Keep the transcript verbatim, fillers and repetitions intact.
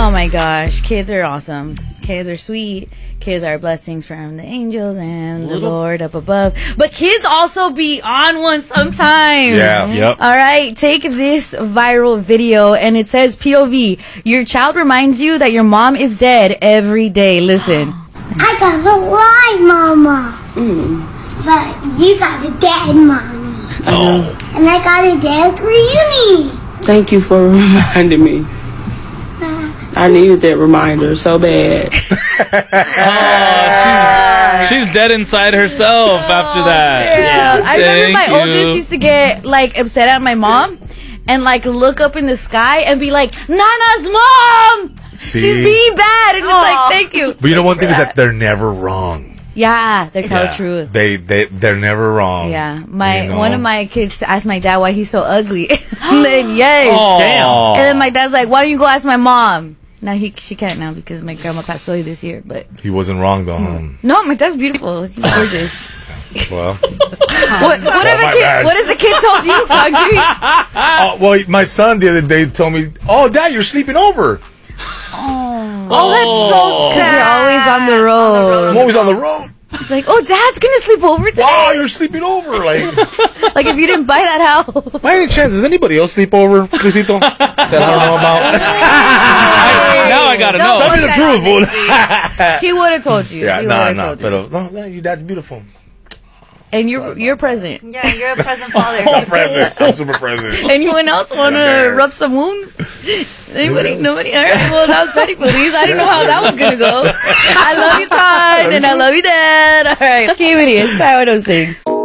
Oh my gosh, kids are awesome. Kids are sweet. Kids are blessings from the angels and the Lord up above. But kids also be on one sometimes. Yeah. Yep. All right. Take this viral video and it says P O V. Your child reminds you that your mom is dead every day. Listen. I got a live mama. Mm. But you got a dead mommy. Oh. And I got a dead Greenie. Thank you for reminding me. I needed that reminder so bad. Oh, she's, she's dead inside herself after that. Yeah. I remember my Thank you. oldest used to get like upset at my mom and like look up in the sky and be like, Nana's mom! See? She's being bad. And it's like, thank you. But you know one thing is that they're never wrong. Yeah, they tell Yeah. the truth. They they they're never wrong. Yeah, my You know? one of my kids asked my dad why he's so ugly. And then yes, Oh. Damn. And then my dad's like, "Why don't you go ask my mom?" Now he she can't now because my grandma passed away this year. But He wasn't wrong though. huh? no, my dad's beautiful. He's gorgeous. Well, what what, Well, have my a kid, bad. what has a kid told you, Concrete? oh, well, my son the other day told me, "Oh, Dad, you're sleeping over." Oh, that's so sad. You're always on the road. I'm always on the road. It's like, oh, Dad's gonna sleep over today. Wow, you're sleeping over. Like, like if you didn't buy that house. by any chance, does anybody else sleep over, Luisito? That I don't know about. Now I gotta Don't know. Tell me the put truth, fool. that He would have told you. Yeah, he nah, would've nah. told you. But uh, no, no, your dad's beautiful. And you're you're present. Yeah, you're a present father. I'm present. I'm super present. Anyone else want to there. rub some wounds? Anybody? Nobody? All right. Well, that was petty police. I didn't know how that was gonna go. I love you, Con, and I love you, Dad. All right. Keep it here. It's five one oh six.